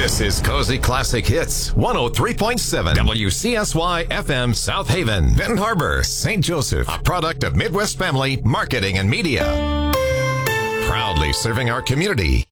This is Cozy Classic Hits, 103.7 WCSY FM South Haven, Benton Harbor, St. Joseph, a product of Midwest Family Marketing and Media. Proudly serving our community.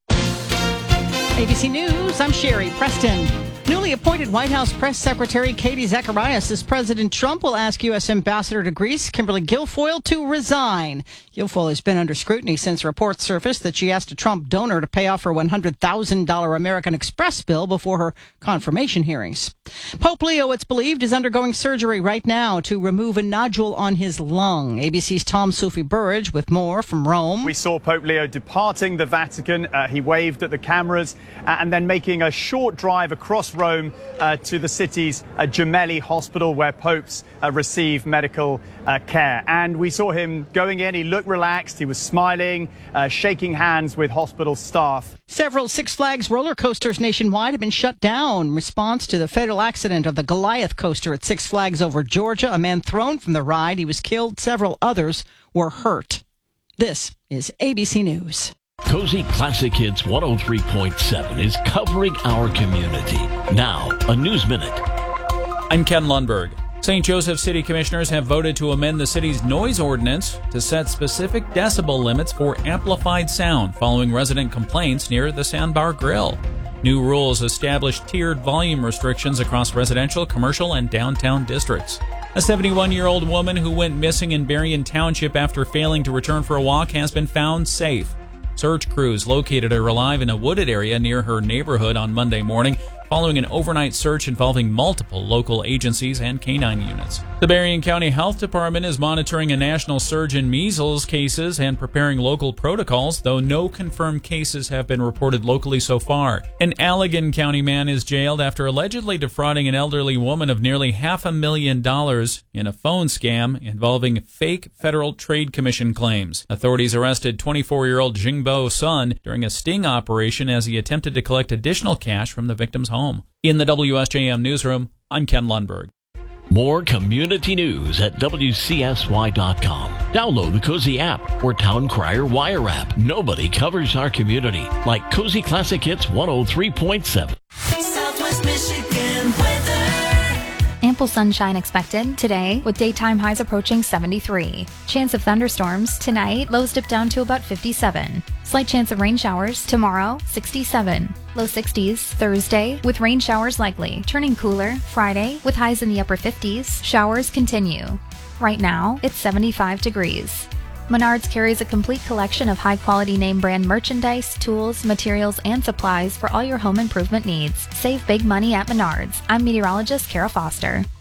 ABC News, I'm Sherry Preston. Newly appointed White House Press Secretary Katie Zacharias says President Trump will ask U.S. Ambassador to Greece, Kimberly Guilfoyle, to resign. Guilfoyle has been under scrutiny since reports surfaced that she asked a Trump donor to pay off her $100,000 American Express bill before her confirmation hearings. Pope Leo, it's believed, is undergoing surgery right now to remove a nodule on his lung. ABC's Tom Sufi Burridge with more from Rome. We saw Pope Leo departing the Vatican. He waved at the cameras and then making a short drive across Rome to the city's Gemelli Hospital, where popes receive medical care. And we saw him going in. He looked relaxed. He was smiling, shaking hands with hospital staff. Several Six Flags roller coasters nationwide have been shut down in response to the fatal accident of the Goliath coaster at Six Flags over Georgia. A man thrown from the ride. He was killed. Several others were hurt. This is ABC News. Cozy Classic Hits 103.7 is covering our community. Now, a News Minute. I'm Ken Lundberg. St. Joseph City Commissioners have voted to amend the city's noise ordinance to set specific decibel limits for amplified sound following resident complaints near the Sandbar Grill. New rules establish tiered volume restrictions across residential, commercial, and downtown districts. A 71-year-old woman who went missing in Berrien Township after failing to return for a walk has been found safe. Search crews located her alive in a wooded area near her neighborhood on Monday morning, following an overnight search involving multiple local agencies and canine units. The Berrien County Health Department is monitoring a national surge in measles cases and preparing local protocols, though no confirmed cases have been reported locally so far. An Allegan County man is jailed after allegedly defrauding an elderly woman of nearly $500,000 in a phone scam involving fake Federal Trade Commission claims. Authorities arrested 24-year-old Jingbo Sun during a sting operation as he attempted to collect additional cash from the victim's home. In the WSJM newsroom, I'm Ken Lundberg. More community news at WCSY.com. Download the Cozy app or Town Crier Wire app. Nobody covers our community like Cozy Classic Hits 103.7. Southwest Michigan weather. Ample sunshine expected today with daytime highs approaching 73. Chance of thunderstorms tonight, lows dip down to about 57. Slight chance of rain showers tomorrow, 67. Low 60s Thursday with rain showers likely. Turning cooler Friday with highs in the upper 50s. Showers continue. Right now, it's 75 degrees. Menards carries a complete collection of high-quality name-brand merchandise, tools, materials, and supplies for all your home improvement needs. Save big money at Menards. I'm meteorologist Kara Foster.